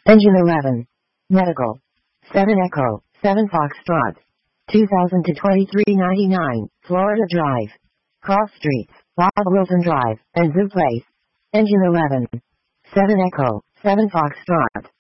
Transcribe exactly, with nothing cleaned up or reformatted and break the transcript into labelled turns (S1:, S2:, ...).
S1: Engine eleven. Medical. seven Echo, seven Foxtrot. two thousand to twenty-three ninety-nine, Florida Drive. Cross Streets, Bob Wilson Drive, and Zoo Place. Engine eleven. seven Echo, seven Foxtrot.